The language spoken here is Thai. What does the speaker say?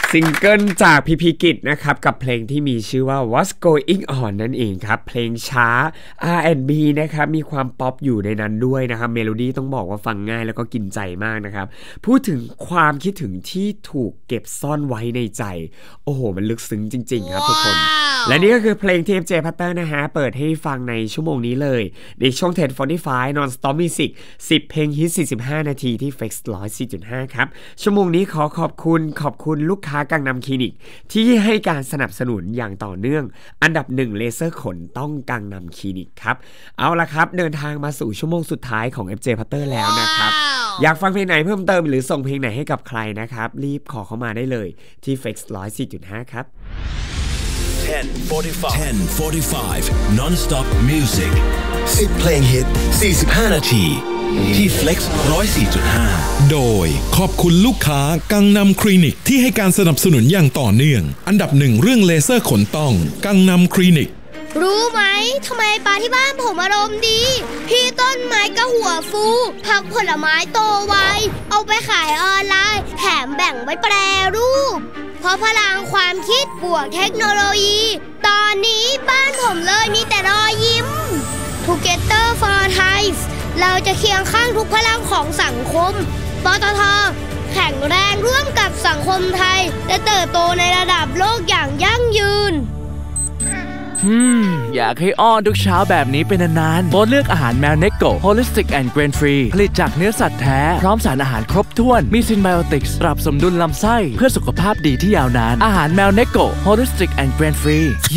ซิงเกิลจากพีพีกิจนะครับกับเพลงที่มีชื่อว่า What's Going On นั่นเองครับเพลงช้า R&B นะครับมีความป๊อปอยู่ในนั้นด้วยนะครับเมโลดี้ต้องบอกว่าฟังง่ายแล้วก็กินใจมากนะครับพูดถึงความคิดถึงที่ถูกเก็บซ่อนไว้ในใจโอ้โหมันลึกซึ้งจริงๆครับทุกคนและนี่ก็คือเพลงที่ FJ Patter นะฮะเปิดให้ฟังในชั่วโมงนี้เลยในช่วง10:45 Non Stop Music 10 เพลงฮิต45 นาทีที่ Flex 104.5 ครับชั่วโมงนี้ขอบคุณลูกค้ากังนำคลินิกที่ให้การสนับสนุนอย่างต่อเนื่องอันดับ1เลเซอร์ขนต้องกังนำคลินิกครับเอาละครับเดินทางมาสู่ชั่วโมงสุดท้ายของ FJ Patter แล้วนะครับอยากฟังเพลงไหนเพิ่มเติมหรือส่งเพลงไหนให้กับใครนะครับรีบขอเข้ามาได้เลยที่ Flex 104.5 ครับ 10:45 Non-stop Music 10 เพลงฮิต45 นาทีที่ Flex 104.5 โดยขอบคุณลูกค้ากังนำคลินิกที่ให้การสนับสนุนอย่างต่อเนื่องอันดับ1เรื่องเลเซอร์ขนต้องกังนำคลินิกรู้ไหมทำไมปลาที่บ้านผมอารมณ์ดีพี่ต้นไม้ก็หัวฟูผักผลไม้โตไวเอาไปขายออนไลน์แถมแบ่งไว้แปรรูปเพราะพลังความคิดบวกเทคโนโลยีตอนนี้บ้านผมเลยมีแต่รอยยิ้ม Together for Thai เราจะเคียงข้างทุกพลังของสังคมปตท.แข็งแรงร่วมกับสังคมไทยและเติบโตในระดับโลกอย่างยั่งยืนอยากให้อ้อนทุกเช้าแบบนี้เป็นนานๆโปรดเลือกอาหารแมวเนโก Holistic and Grain Free ผลิตจากเนื้อสัตว์แท้พร้อมสารอาหารครบถ้วนมีซินไบโอติกส์ปรับสมดุลลำไส้เพื่อสุขภาพดีที่ยาวนานอาหารแมวเนโก Holistic and Grain Free